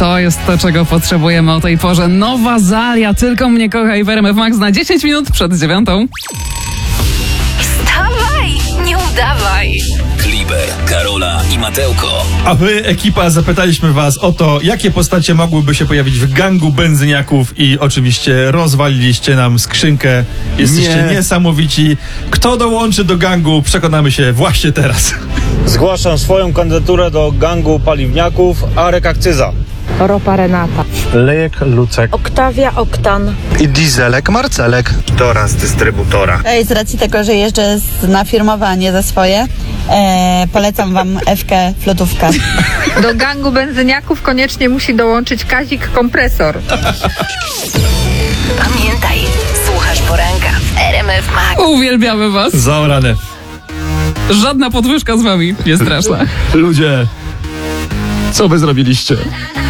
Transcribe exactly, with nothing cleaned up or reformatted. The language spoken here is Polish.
To jest to, czego potrzebujemy o tej porze. Nowa Zalia, Tylko mnie kochaj w R M F Max na dziesięć minut przed dziewiątą. Wstawaj, nie udawaj. Kliber, Karola i Matełko. A my, ekipa, zapytaliśmy was o to, jakie postacie mogłyby się pojawić w gangu benzyniaków i oczywiście rozwaliliście nam skrzynkę. Jesteście Nie. niesamowici. Kto dołączy do gangu, przekonamy się właśnie teraz. Zgłaszam swoją kandydaturę do gangu paliwniaków Arek Akcyza. Ropa Renata. Lejek Lucek. Oktawia Oktan. I Dieselek Marcelek. Tora z dystrybutora. Z racji tego, że jeżdżę z- na firmowanie za swoje, e, polecam wam Ewkę Flotówkę. Do gangu benzyniaków koniecznie musi dołączyć Kazik Kompresor. Pamiętaj, słuchasz poranka w R M F Max. Uwielbiamy was. Zaorane. Żadna podwyżka z wami nie straszna. Ludzie, co wy zrobiliście?